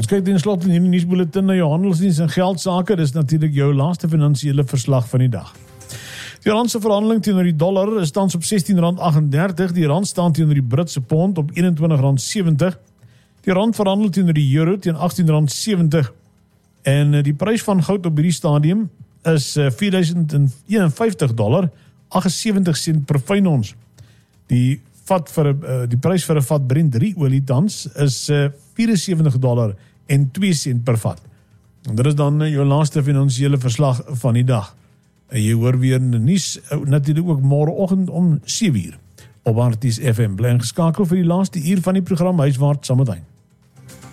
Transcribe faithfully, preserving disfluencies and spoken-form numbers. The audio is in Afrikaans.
kyk ten slotte in die nuusbulletin na jou handelsdiens en geldsake, dis natuurlik jou laaste finansiële verslag van die dag. Die rand se verhandeling teenoor die dollar is tans op sestien rand agt en dertig, die rand staan teenoor die Britse pond op eenentwintig rand sewentig, die rand verhandel teenoor die euro teen agttien rand sewentig, en die prys van goud op hierdie stadium is vier duisend eenenvyftig dollar, agt en sewentig sent per fyn ons. Die vat vir die prys vir 'n vat Brent drie olie tans is vyf en sewentig dollar en twee sent per vat. En dit is dan jou laaste finansiële verslag van die dag. En jy hoor weer in die nuus natuurlik ook môreoggend om sewe uur op R T S F M. Bly ingeskakel vir die laaste uur van die program Huiswaarts saam met hy.